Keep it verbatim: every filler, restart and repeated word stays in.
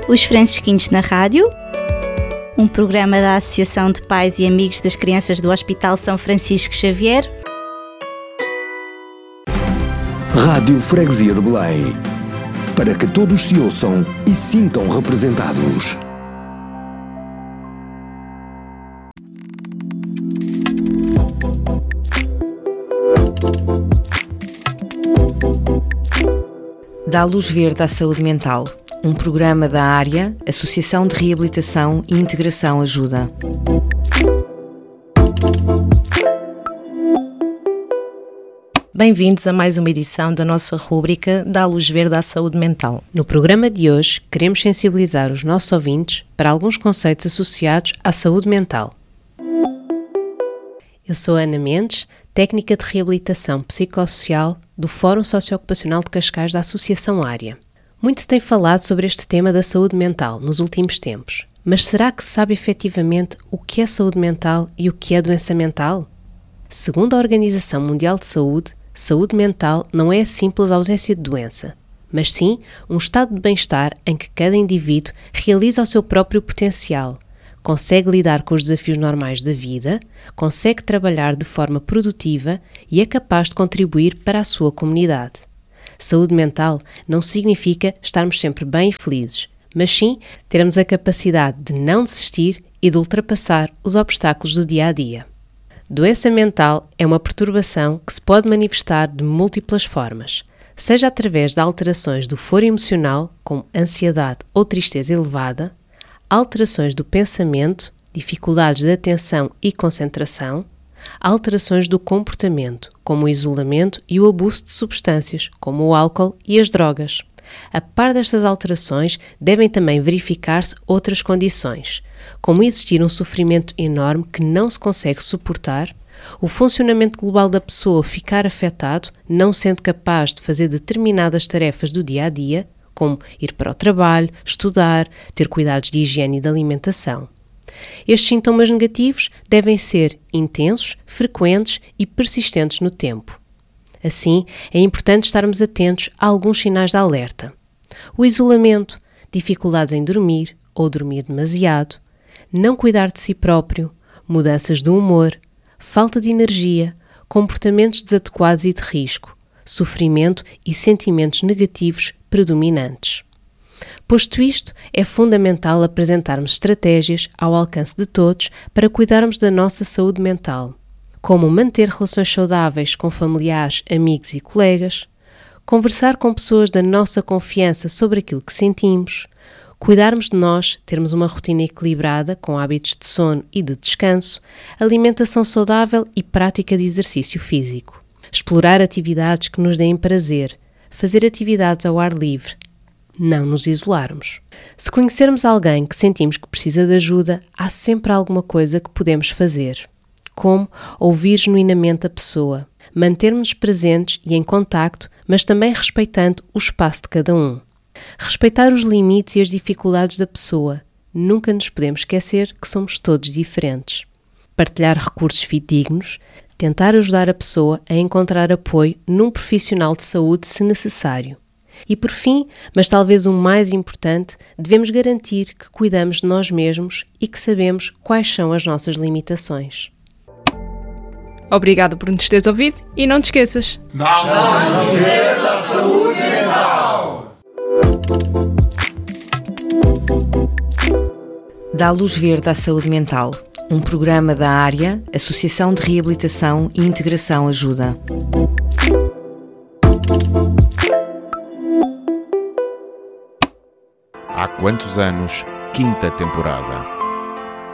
Os Francisquinhos na Rádio, um programa da Associação de Pais e Amigos das Crianças do Hospital São Francisco Xavier. Rádio Freguesia de Belém, para que todos se ouçam e sintam representados. Dá luz verde à saúde mental. Um programa da área, Associação de Reabilitação e Integração Ajuda. Bem-vindos a mais uma edição da nossa rúbrica Dá luz verde à saúde mental. No programa de hoje, queremos sensibilizar os nossos ouvintes para alguns conceitos associados à saúde mental. Eu sou Ana Mendes, técnica de reabilitação psicossocial do Fórum Socioocupacional de Cascais da Associação Área. Muito se tem falado sobre este tema da saúde mental nos últimos tempos, mas será que se sabe efetivamente o que é saúde mental e o que é doença mental? Segundo a Organização Mundial de Saúde, saúde mental não é a simples ausência de doença, mas sim um estado de bem-estar em que cada indivíduo realiza o seu próprio potencial, consegue lidar com os desafios normais da vida, consegue trabalhar de forma produtiva e é capaz de contribuir para a sua comunidade. Saúde mental não significa estarmos sempre bem e felizes, mas sim termos a capacidade de não desistir e de ultrapassar os obstáculos do dia a dia. Doença mental é uma perturbação que se pode manifestar de múltiplas formas, seja através de alterações do foro emocional, como ansiedade ou tristeza elevada, alterações do pensamento, dificuldades de atenção e concentração, alterações do comportamento, como o isolamento e o abuso de substâncias, como o álcool e as drogas. A par destas alterações, devem também verificar-se outras condições, como existir um sofrimento enorme que não se consegue suportar, o funcionamento global da pessoa ficar afetado, não sendo capaz de fazer determinadas tarefas do dia a dia, como ir para o trabalho, estudar, ter cuidados de higiene e de alimentação. Estes sintomas negativos devem ser intensos, frequentes e persistentes no tempo. Assim, é importante estarmos atentos a alguns sinais de alerta. O isolamento, dificuldades em dormir ou dormir demasiado, não cuidar de si próprio, mudanças de humor, falta de energia, comportamentos desadequados e de risco, sofrimento e sentimentos negativos predominantes. Posto isto, é fundamental apresentarmos estratégias ao alcance de todos para cuidarmos da nossa saúde mental, como manter relações saudáveis com familiares, amigos e colegas, conversar com pessoas da nossa confiança sobre aquilo que sentimos, cuidarmos de nós, termos uma rotina equilibrada com hábitos de sono e de descanso, alimentação saudável e prática de exercício físico, explorar atividades que nos deem prazer, fazer atividades ao ar livre, não nos isolarmos. Se conhecermos alguém que sentimos que precisa de ajuda, há sempre alguma coisa que podemos fazer, como ouvir genuinamente a pessoa, mantermos-nos presentes e em contacto, mas também respeitando o espaço de cada um. Respeitar os limites e as dificuldades da pessoa. Nunca nos podemos esquecer que somos todos diferentes. Partilhar recursos fidedignos, tentar ajudar a pessoa a encontrar apoio num profissional de saúde se necessário. E por fim, mas talvez o mais importante, devemos garantir que cuidamos de nós mesmos e que sabemos quais são as nossas limitações. Obrigada por nos teres ouvido e não te esqueças. Dá luz verde à saúde mental. Dá luz verde à saúde mental. Um programa da área, Associação de Reabilitação e Integração Ajuda. Há quantos anos? Quinta temporada.